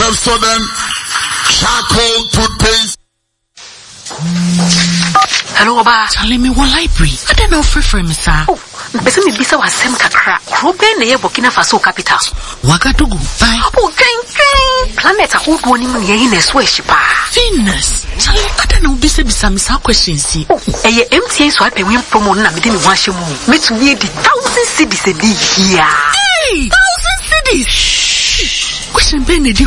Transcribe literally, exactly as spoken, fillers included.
Pepsodent charcoal toothpaste. Hello, Oba. Tell me what library. I don't know for free, sir. Oh, bese me bisa wa sem kakra. Krobe na ye Burkina Faso capital. Wagadugu. Bye. Oh, train train. Planet a whole one in ye na so shipa. Venus. Charlie, I don't know bisa bisa me sa question see. Oh, eh ye M T N so I pay win promo na me dey me wan shemu. Me to me di thousand cedis e dey here. Hey, thousand cedis. Question ben